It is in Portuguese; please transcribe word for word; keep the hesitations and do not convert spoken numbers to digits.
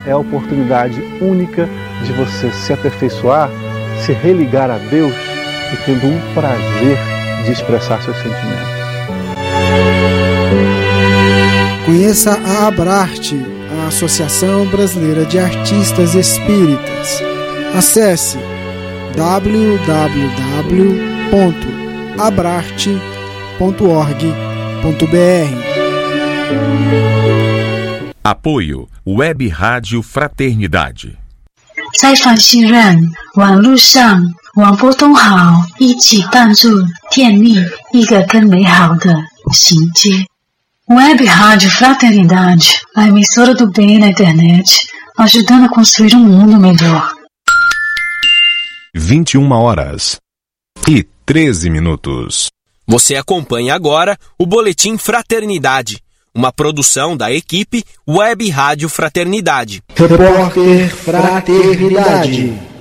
É a oportunidade única de você se aperfeiçoar, se religar a Deus e tendo um prazer de expressar seus sentimentos. Conheça a Abrarte, a Associação Brasileira de Artistas Espíritas. Acesse w w w ponto abrarte ponto org ponto b r. Apoio Web Rádio Fraternidade。 在凡信任网络上网波通好，一起帮助建立一个更美好的衔接。Web Rádio Fraternidade, a emissora do bem na internet, ajudando a construir um mundo melhor. vinte e uma horas e treze minutos. Você acompanha agora o Boletim Fraternidade, uma produção da equipe Web Rádio Fraternidade. Repórter Fraternidade.